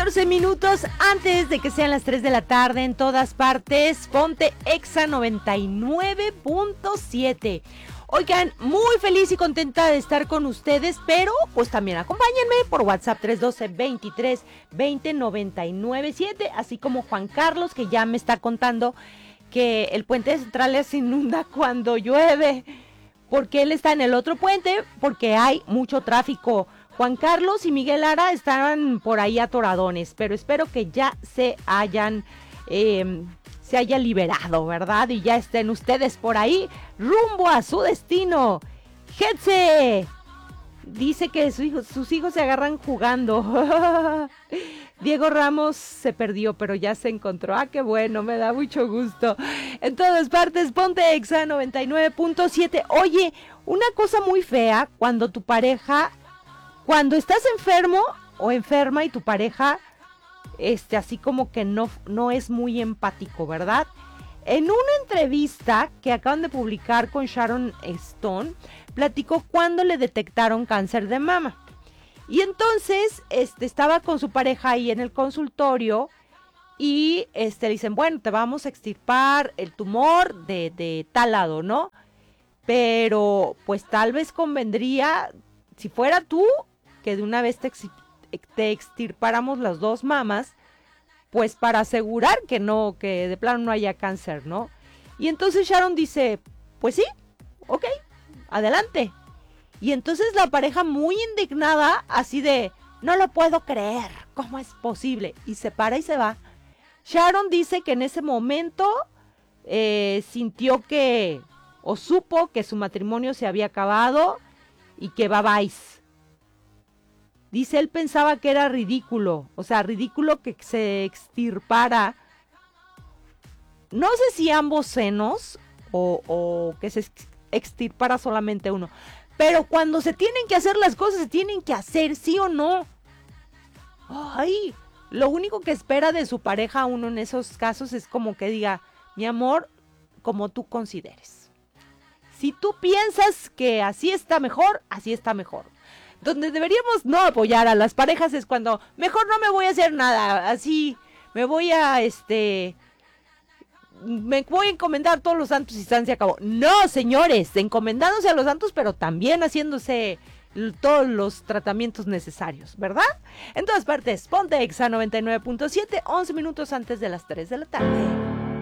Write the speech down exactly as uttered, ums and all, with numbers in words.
catorce minutos antes de que sean las tres de la tarde en todas partes. Ponte Exa noventa y nueve punto siete. Oigan, muy feliz y contenta de estar con ustedes, pero pues también acompáñenme por WhatsApp tres uno dos, veintitrés, veinte, noventa y nueve siete, así como Juan Carlos, que ya me está contando que el puente de Centrales se inunda cuando llueve, porque él está en el otro puente, porque hay mucho tráfico. Juan Carlos y Miguel Lara estaban por ahí atoradones, pero espero que ya se hayan, eh, se haya liberado, ¿verdad? Y ya estén ustedes por ahí, rumbo a su destino. ¡Getse! Dice que su hijo, sus hijos se agarran jugando. Diego Ramos se perdió, pero ya se encontró. Ah, qué bueno, me da mucho gusto. En todas partes, ponte Exa noventa y nueve punto siete. Oye, una cosa muy fea cuando tu pareja... Cuando estás enfermo o enferma y tu pareja, este, así como que no, no es muy empático, ¿verdad? En una entrevista que acaban de publicar con Sharon Stone, platicó cuando le detectaron cáncer de mama. Y entonces, este, estaba con su pareja ahí en el consultorio y, este, le dicen, bueno, te vamos a extirpar el tumor de, de tal lado, ¿no? Pero, pues tal vez convendría, si fuera tú, que de una vez te, ex, te extirpáramos las dos mamas, pues para asegurar que no, que de plano no haya cáncer, ¿no? Y entonces Sharon dice, pues sí, ok, adelante. Y entonces la pareja muy indignada, así de, no lo puedo creer, ¿cómo es posible? Y se para y se va. Sharon dice que en ese momento eh, sintió que, o supo que su matrimonio se había acabado y que bye bye. Dice, él pensaba que era ridículo, o sea, ridículo que se extirpara, no sé si ambos senos o, o que se extirpara solamente uno, pero cuando se tienen que hacer las cosas, se tienen que hacer, ¿sí o no? Ay, lo único que espera de su pareja uno en esos casos es como que diga, mi amor, como tú consideres. Si tú piensas que así está mejor, así está mejor. Donde deberíamos no apoyar a las parejas es cuando mejor no me voy a hacer nada, así me voy a, este, me voy a encomendar a todos los santos y san se acabó. No, señores, encomendándose a los santos, pero también haciéndose todos los tratamientos necesarios, ¿verdad? En todas partes, ponte Exa noventa y nueve punto siete, once minutos antes de las tres de la tarde.